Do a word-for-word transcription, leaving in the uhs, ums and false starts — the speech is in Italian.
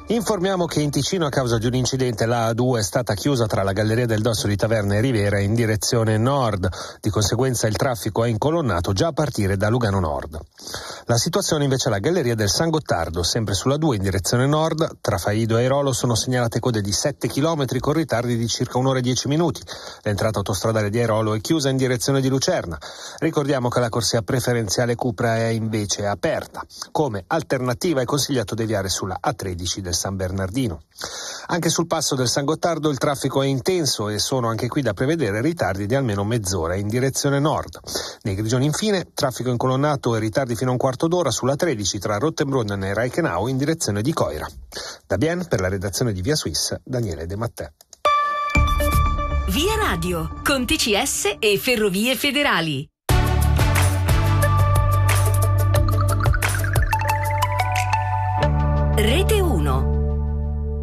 Informiamo che in Ticino, a causa di un incidente, la A due è stata chiusa tra la Galleria del Dosso di Taverna e Rivera in direzione nord. Di conseguenza il traffico è incolonnato già a partire da Lugano Nord. La situazione invece alla Galleria del San Gottardo, sempre sulla due in direzione nord, tra Faido e Airolo sono segnalate code di sette chilometri con ritardi di circa un'ora e dieci minuti. L'entrata autostradale di Airolo è chiusa in direzione di Lucerna. Ricordiamo che la corsia preferenziale Cupra è invece aperta. Come alternativa è consigliato deviare sulla A tredici del San Bernardino. Anche sul passo del San Gottardo il traffico è intenso e sono anche qui da prevedere ritardi di almeno mezz'ora in direzione nord. Nei Grigioni infine, traffico incolonnato e ritardi fino a un quarto d'ora sulla tredici tra Rottenbrunnen e Reichenau in direzione di Coira. Da Bien, per la redazione di Via Suisse, Daniele De Mattè. Via Radio, con T C S e Ferrovie Federali. Rete